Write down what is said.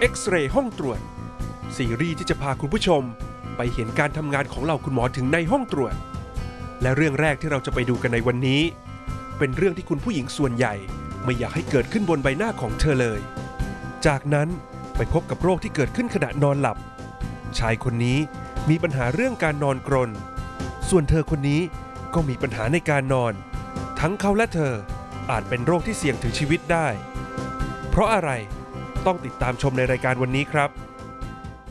X-ray ห้องตรวจซีรีส์ที่จะพาคุณผู้ชมไปเห็นการทำงานของเหล่าคุณหมอถึงในห้องตรวจและเรื่องแรกที่เราจะไปดูกันในวันนี้เป็นเรื่องที่คุณผู้หญิงส่วนใหญ่ไม่อยากให้เกิดขึ้นบนใบหน้าของเธอเลยจากนั้นไปพบกับโรคที่เกิดขึ้นขณะนอนหลับชายคนนี้มีปัญหาเรื่องการนอนกรนส่วนเธอคนนี้ก็มีปัญหาในการนอนทั้งเขาและเธออาจเป็นโรคที่เสี่ยงถึงชีวิตได้เพราะอะไรต้องติดตามชมในรายการวันนี้ครับ